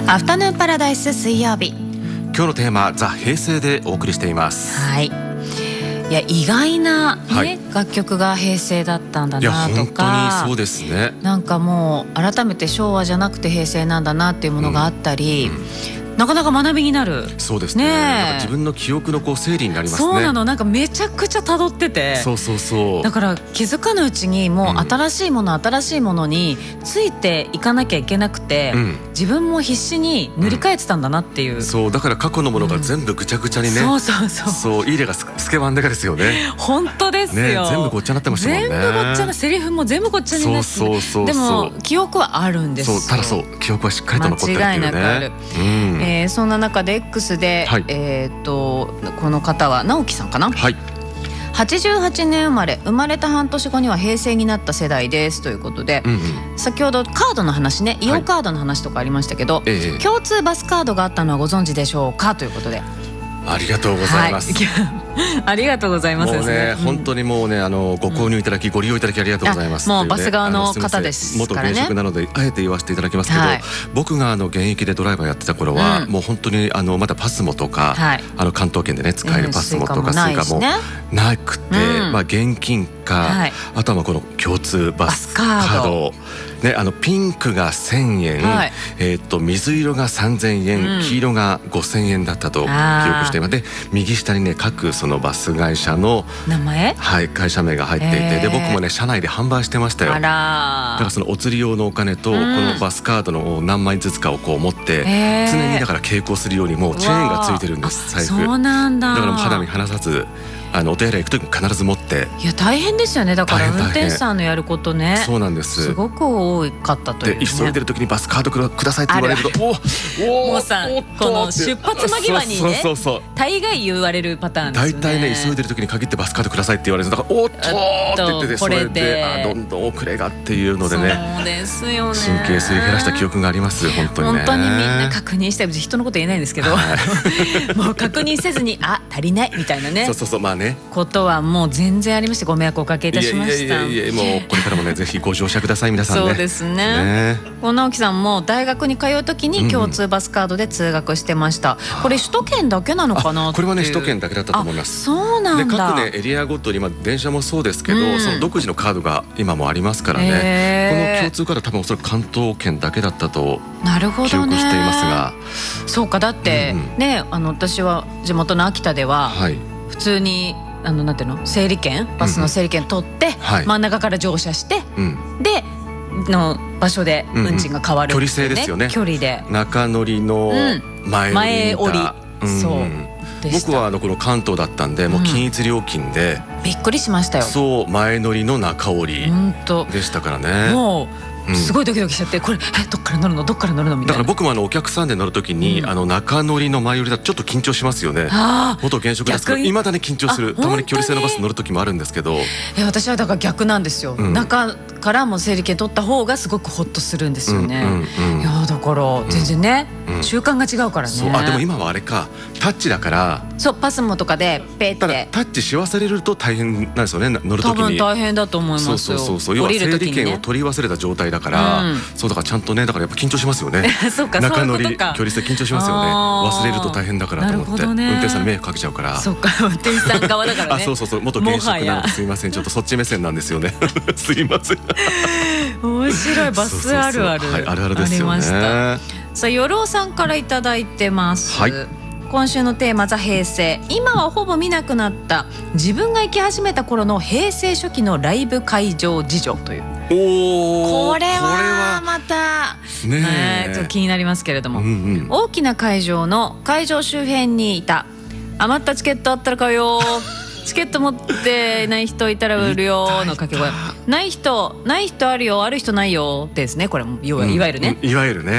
アフタヌーンパラダイス水曜日、 今日のテーマザ・平成でお送りしています。 はい、いや意外な、ね、 はい、 楽曲が平成だったんだいやなと本か、 当にそうですね。 なんかもう改めて昭和じゃなくて平成なんだなっていうものがあったり、なかなか学びになる。 そうですね。なんか自分の記憶の整理になりますね。 そうなの、なんかめちゃくちゃ辿ってて、 そうだから気づかぬうちにもう新しいものについていかなきゃいけなくて、自分も必死に塗り替えてたんだなっていう、 そうだから過去のものが全部ぐちゃぐちゃにね、そういい例がスケバンデカですよね。 本当ですよ、 全部ごっちゃになってましたもんね。 全部ごっちゃな、セリフも全部ごっちゃになって、でも記憶はあるんですよ。 ただ記憶はしっかりと残ってるっていうね。 間違いなくある。そんな中で X で、この方は直樹さんかな、88年生まれた半年後には平成になった世代ですということで、先ほどカードの話ね、イオカードの話とかありましたけど、共通バスカードがあったのはご存知でしょうかということで、 ありがとうございます。 ありがとうございます。 もうね、本当にもうね、ご購入いただき、ご利用いただきありがとうございます。 もうバス側の方ですからね。 元現職なのであえて言わせていただきますけど、僕が現役でドライバーやってた頃は、もう本当にまだパスモとか、関東圏でね使えるパスモとかスイカもなくて、現金か、あとはこの共通バスカードね、ピンクが1000円、水色が3000円、黄色が5000円だったと記憶しています。で右下にね、各そのバス会社の名前、 会社名が入っていて、で僕もね社内で販売してましたよ。だからそのお釣り用のお金とこのバスカードの何枚ずつかを持って、常にだから携行するようにもうチェーンがついてるんです、財布。 そうなんだ。 だからもう肌身離さずお手洗い行く時も必ず持って。いや大変ですよね。だから運転手さんのやることね。 そうなんです。 すごく多かったというね。 で急いでる時にバスカードくださいって言われると、もうさ、この出発間際にね、大概言われるパターンですよね。 大体ね、急いでる時に限ってバスカードくださいって言われる。だからおっとって言ってて、それでどんどん遅れがっていうのでね。 そうですよね。 神経すり減らした記憶があります。本当にね。 本当にみんな確認して、人のこと言えないんですけど、もう確認せずに足りないみたいなね。まあね。ことはもう全然ありまして、ご迷惑をおかけいたしました。 もうこれからもね、ぜひご乗車ください皆さんね。 そうですね。直樹さんも大学に通う時に共通バスカードで通学してました。これ首都圏だけなのかな。これはね首都圏だけだったと思います。 そうなんだ。 各ねエリアごとに電車もそうですけど、その独自のカードが今もありますからね。この共通カード多分おそらく関東圏だけだったと記憶していますが。 そうか、だってね、私は地元の秋田では普通になんていうの、整理券、バスの整理券取って真ん中から乗車して、での場所で運賃が変わる、 距離制ですよね。 距離で中乗りの前降り。 そう僕はこの関東だったんで、もう均一料金でびっくりしましたよ。 そう前乗りの中降りでしたからね。もうすごいドキドキしちゃって、これどっから乗るのみたいな。 だから僕もお客さんで乗るときに中乗りの前寄りだとちょっと緊張しますよね。元現職ですけどいまだに緊張する。たまに距離制のバス乗るときもあるんですけど、 私はだから逆なんですよ。中からも整理券取った方がすごくホッとするんですよね。いやだから全然ね、習慣が違うからね。 でも今はあれか、タッチだから、 そうパスモとかでペッてタッチし忘れると大変なんですよね、乗るときに。多分大変だと思いますよ。 要は整理券を取り忘れた状態だから、そうだからちゃんとね、だからやっぱ緊張しますよね。中乗り距離制緊張しますよね。忘れると大変だからと思って、運転手さんに迷惑かけちゃうから。 そうか、運転手さん側だからね。 そう元現職なので、すいません、ちょっとそっち目線なんですよね。すいません。 面白いバスあるあるあるあるですよね。 さあ、よろうさんからいただいてます。今週のテーマザ平成、今はほぼ見なくなった自分が行き始めた頃の平成初期のライブ会場事情という。これはまたちょっと気になりますけれども、大きな会場の会場周辺にいた、余ったチケットあったら買うよ、チケット持ってない人いたら売るよの掛け声。ない人あるよ、ある人ないよですね。これもいわゆるね。